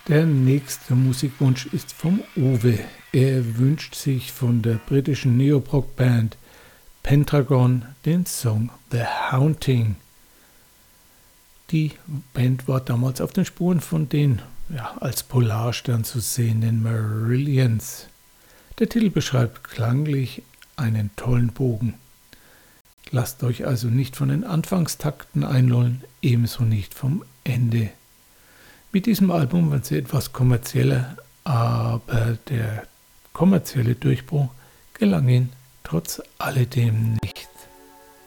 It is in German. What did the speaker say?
Der nächste Musikwunsch ist vom Uwe. Er wünscht sich von der britischen Neoprog-Band Pentagon den Song The Haunting. Die Band war damals auf den Spuren von den als Polarstern zu sehenden Marillions. Der Titel beschreibt klanglich einen tollen Bogen. Lasst euch also nicht von den Anfangstakten einlullen, ebenso nicht vom Ende. Mit diesem Album waren sie etwas kommerzieller, aber der kommerzielle Durchbruch gelang ihnen trotz alledem nicht.